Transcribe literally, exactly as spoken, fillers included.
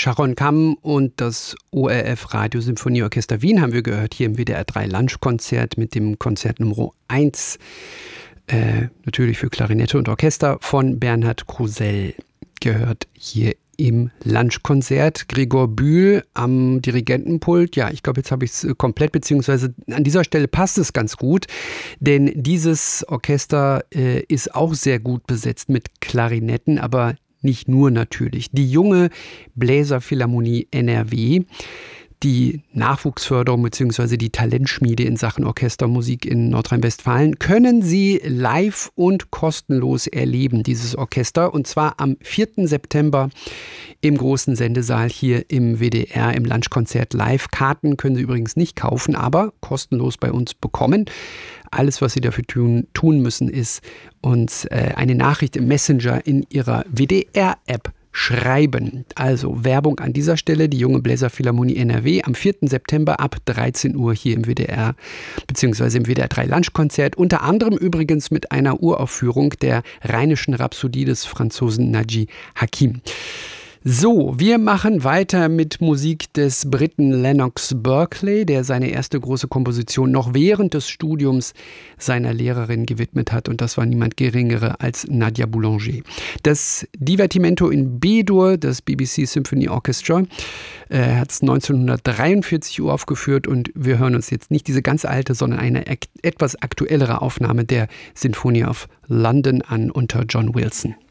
Sharon Kamm und das O R F Radiosymphonieorchester Wien haben wir gehört, hier im W D R drei Lunchkonzert mit dem Konzert Nummer eins, äh, natürlich für Klarinette und Orchester von Bernhard Krusell, gehört hier im Lunchkonzert. Gregor Bühl am Dirigentenpult. Ja, ich glaube, jetzt habe ich es komplett, beziehungsweise an dieser Stelle passt es ganz gut, denn dieses Orchester äh, ist auch sehr gut besetzt mit Klarinetten, aber nicht nur natürlich. Die junge Bläserphilharmonie N R W, die Nachwuchsförderung bzw. die Talentschmiede in Sachen Orchestermusik in Nordrhein-Westfalen, können Sie live und kostenlos erleben, dieses Orchester. Und zwar am vierten September im großen Sendesaal hier im W D R im Lunchkonzert live. Karten können Sie übrigens nicht kaufen, aber kostenlos bei uns bekommen. Alles, was Sie dafür tun, tun müssen, ist uns äh, eine Nachricht im Messenger in Ihrer W D R-App schreiben. Also Werbung an dieser Stelle, die junge Bläserphilharmonie N R W am vierten September ab dreizehn Uhr hier im W D R bzw. im W D R drei Lunchkonzert, unter anderem übrigens mit einer Uraufführung der Rheinischen Rhapsodie des Franzosen Naji Hakim. So, wir machen weiter mit Musik des Briten Lennox Berkeley, der seine erste große Komposition noch während des Studiums seiner Lehrerin gewidmet hat. Und das war niemand Geringere als Nadia Boulanger. Das Divertimento in B-Dur, das B B C Symphony Orchestra, äh, hat es neunzehnhundertdreiundvierzig uraufgeführt. Und wir hören uns jetzt nicht diese ganz alte, sondern eine ek- etwas aktuellere Aufnahme der Sinfonie of London an unter John Wilson.